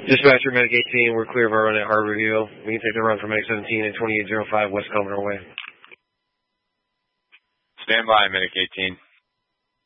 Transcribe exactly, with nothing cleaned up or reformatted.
Dispatcher, Medic eighteen, we're clear of our run at Harborview. We can take the run from Medic seventeen and twenty-eight oh five West Comer way. Stand by, Medic eighteen.